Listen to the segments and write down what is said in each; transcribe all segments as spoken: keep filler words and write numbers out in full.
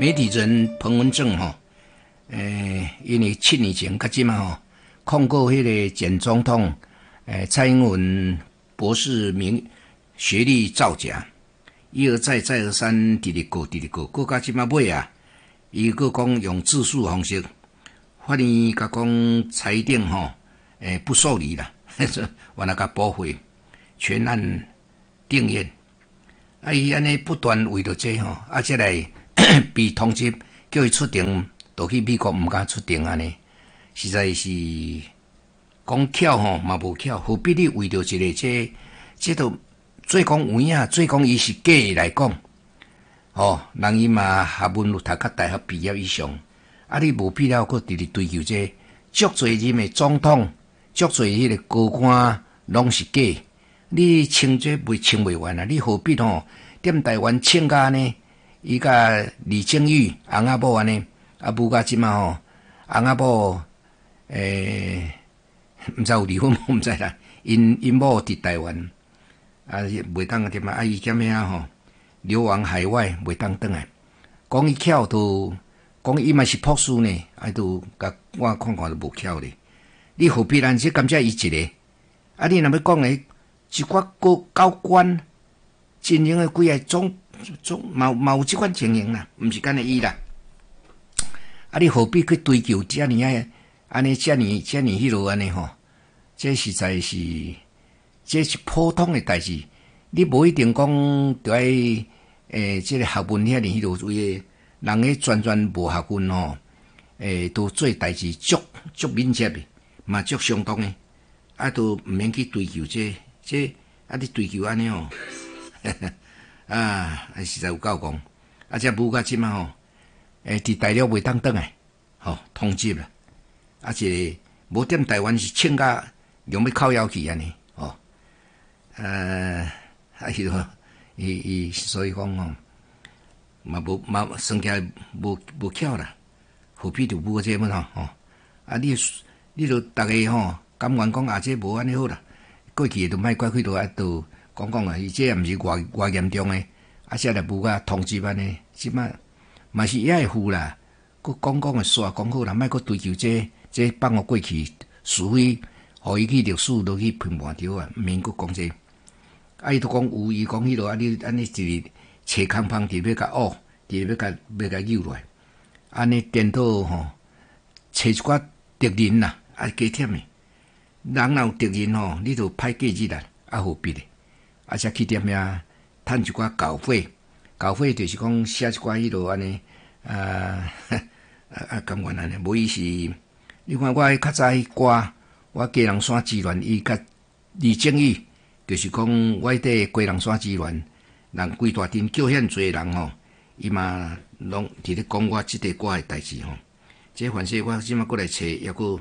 媒体人彭文正吼，诶，因为七年前甲即嘛吼，控告迄个前总统诶蔡英文博士名学历造假，一而再再而三，直直告直直告，告到即嘛尾啊，伊佫讲用自诉方式，法院甲讲裁定吼，诶不受理啦，完了甲驳回，全案定谳。啊，伊安尼不断为着这吼，啊，再来被通缉，叫伊出庭，倒去美国毋敢出庭安尼，实在是讲巧吼嘛无巧，何必你为着一个这这都做讲有影，做讲伊是假的来讲，吼、哦，人伊嘛学问有读到大学毕业以上，啊，你无必要搁直直追求这，足侪任的总统，足侪迄个高官拢是假。你清这袂清袂完啊！你何必吼踮台湾清甲呢？伊甲李正宇翁仔某安尼，啊母甲即嘛吼，翁仔某诶，毋知有离婚无毋知啦。因因某伫台湾，啊袂当点啊，啊伊兼遐吼流亡海外，袂当转来。讲伊巧都讲伊嘛是博士呢，啊都甲我看看都无巧咧。你何必咱只感觉伊一个？啊你若要讲诶？一寡高高官经营的几个总总嘛嘛有即款情形啦，毋是干那伊啦。啊，你何必去追求遮尔啊？安尼遮尔遮尔迄落安尼吼？这实在是这是普通的代志。你无一定讲着爱诶，即、这个学问遐尔迄落位的人个全全无学问吼，诶，都做代志足足敏捷的，嘛足相当的，啊，都毋免去追求这。这啊，你追求安尼吼，啊，啊实在有够讲，啊，这母甲即嘛吼，诶，伫大陆袂当转来，吼，通缉啦，啊，一个无踮台湾是请甲用要靠腰去安尼，吼，呃，啊，伊个伊伊所以讲吼，嘛无嘛算起来无无巧啦，何必着母这么吼，吼，啊，你你着逐个吼，甘愿讲啊，这无安尼好啦。过去都莫怪去到啊，都讲讲啊，伊这也毋是偌偌严重诶，啊，遮来无啊通缉安尼，即摆嘛是也会负啦。佮讲讲诶煞讲好啦，莫佮追求这这放互过去，除非互伊去历史落去评判着啊，毋免佮讲这。啊，伊都讲有，伊讲迄落啊，你安尼一找空芳伫要甲学，伫要甲要甲扭落来，安尼颠倒吼，找一寡敌人啦，啊加忝诶。人若有敌人吼，你著歹过日啦，啊何必咧？啊，则去踮遐趁一寡稿费，稿费就是讲写一寡迄落安尼，啊啊啊，甘愿安尼。无伊是，你看我较早迄歌，我鸡人山之恋，伊甲李正宇，就是讲我伫鸡人山之恋，人规大阵叫遐侪人吼，伊嘛拢伫咧讲我即个歌诶代志吼。这凡是我即马过来找，抑佫。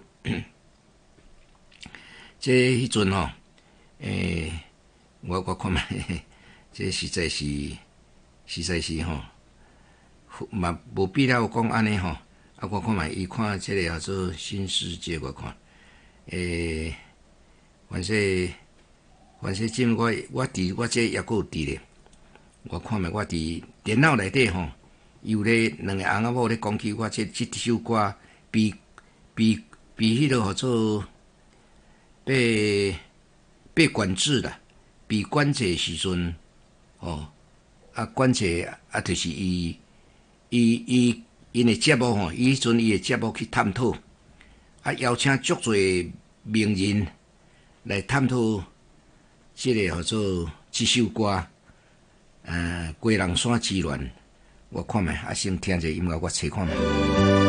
这迄阵吼，诶、欸，我我看觅，这实在是实在是吼，嘛无必要讲安尼吼。啊，我看觅伊看这个叫做新世界，我看，诶、欸，反正反正即我我伫我这也佫有伫咧，我看觅我伫电脑内底吼，有咧两个翁仔某咧讲起我这这首歌，比比比迄落叫做。被被管制啦，被管制时阵，哦，啊管制啊，就是伊伊伊因诶节目吼，伊迄阵伊诶节目去探讨，啊邀请足侪名人来探讨即个叫做即首歌，呃，《归人山之恋》，我看觅啊，先听者音乐，我找看觅。